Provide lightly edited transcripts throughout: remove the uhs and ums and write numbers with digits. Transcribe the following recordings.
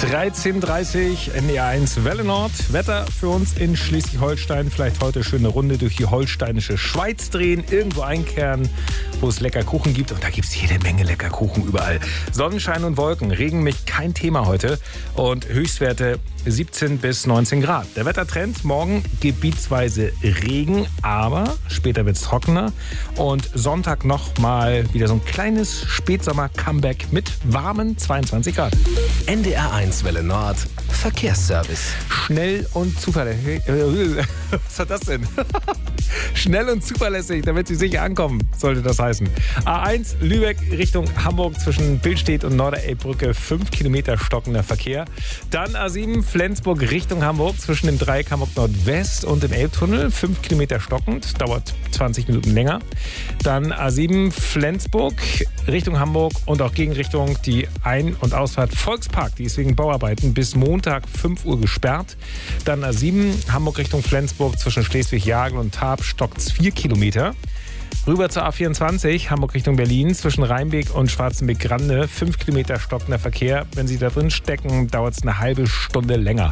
13:30 NDR1 Welle Nord. Wetter für uns in Schleswig-Holstein. Vielleicht heute schöne Runde durch die holsteinische Schweiz drehen. Irgendwo einkehren, wo es lecker Kuchen gibt. Und da gibt es jede Menge lecker Kuchen überall. Sonnenschein und Wolken. Regen mich kein Thema heute. Und Höchstwerte 17 bis 19 Grad. Der Wettertrend, morgen gebietsweise Regen, aber später wird es trockener. Und Sonntag nochmal wieder so ein kleines Spätsommer-Comeback mit warmen 22 Grad. NDR1 Welle Nord, Verkehrsservice. Schnell und zuverlässig. Was hat das denn? Schnell und zuverlässig, damit Sie sicher ankommen, sollte das heißen. A1 Lübeck Richtung Hamburg zwischen Billstedt und Norderelbbrücke 5 Kilometer stockender Verkehr. Dann A7 Flensburg Richtung Hamburg zwischen dem Dreieck Hamburg Nordwest und dem Elbtunnel 5 Kilometer stockend, dauert 20 Minuten länger. Dann A7 Flensburg Richtung Hamburg und auch Gegenrichtung die Ein- und Ausfahrt Volkspark, die ist wegen Bauarbeiten bis Montag 5 Uhr gesperrt. Dann A7 Hamburg Richtung Flensburg zwischen Schleswig-Jagel und Tarp stockt 4 Kilometer. Rüber zur A24, Hamburg Richtung Berlin, zwischen Rheinbeek und Schwarzenbeek-Grande, 5 Kilometer stockender Verkehr. Wenn Sie da drin stecken, dauert es eine halbe Stunde länger.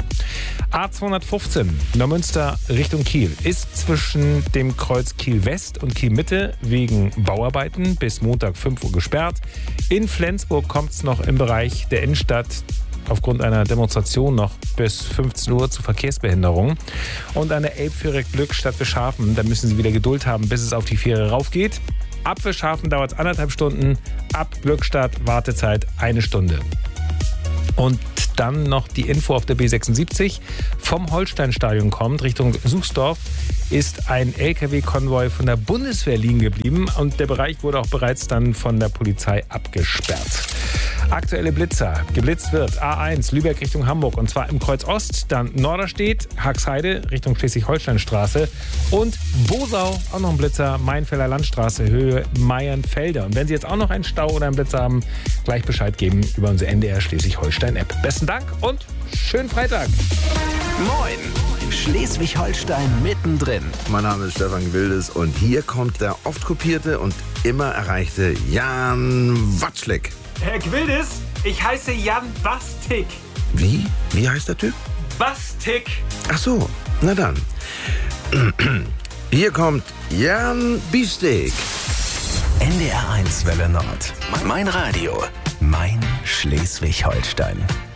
A215, Neumünster Richtung Kiel, ist zwischen dem Kreuz Kiel-West und Kiel-Mitte wegen Bauarbeiten bis Montag 5 Uhr gesperrt. In Flensburg kommt es noch im Bereich der Innenstadt aufgrund einer Demonstration noch bis 15 Uhr zu Verkehrsbehinderungen. Und an der Elbfähre Glückstadt Wischhafen, da müssen Sie wieder Geduld haben, bis es auf die Fähre raufgeht. Ab Wischhafen dauert es 1,5 Stunden, ab Glückstadt Wartezeit 1 Stunde. Und dann noch die Info auf der B76. Vom Holsteinstadion kommt, Richtung Suchsdorf, ist ein LKW-Konvoi von der Bundeswehr liegen geblieben und der Bereich wurde auch bereits dann von der Polizei abgesperrt. Aktuelle Blitzer. Geblitzt wird A1 Lübeck Richtung Hamburg und zwar im Kreuz Ost, dann Norderstedt, Haxheide Richtung Schleswig-Holstein-Straße und Bosau, auch noch ein Blitzer, Mainfelder Landstraße, Höhe Meiernfelder. Und wenn Sie jetzt auch noch einen Stau oder einen Blitzer haben, gleich Bescheid geben über unsere NDR Schleswig-Holstein-App. Besten Dank und schönen Freitag. Moin, Schleswig-Holstein mittendrin. Mein Name ist Stefan Wildes und hier kommt der oft kopierte und immer erreichte Jan Watschleck. Herr Gwildes, ich heiße Jan Bastik. Wie? Wie heißt der Typ? Bastik. Ach so, na dann. Hier kommt Jan Biestik. NDR1 Welle Nord. Mein Radio, mein Schleswig-Holstein.